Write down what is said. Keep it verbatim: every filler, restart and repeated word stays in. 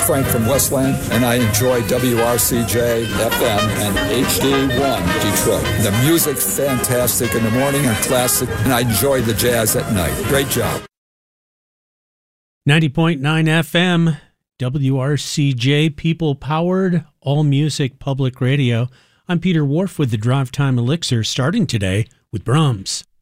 Frank from Westland, and I enjoy W R C J F M and H D one Detroit. The music's fantastic in the morning and classic, and I enjoy the jazz at night. Great job. ninety point nine F M, W R C J, people-powered, all-music public radio. I'm Peter Wharf with the Drive Time Elixir, starting today with Brahms.